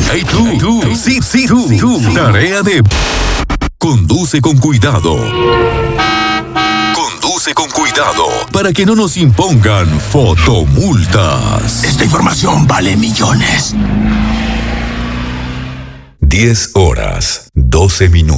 Hey, tú. Sí, tú. Tarea de... Conduce con cuidado. Conduce con cuidado para que no nos impongan fotomultas. Esta información vale millones. 10 horas, 12 minutos.